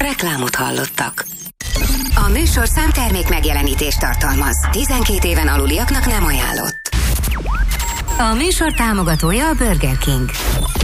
Reklámot hallottak. A műsorszám termék megjelenítést tartalmaz. 12 éven aluliaknak nem ajánlott. A műsor támogatója a Burger King.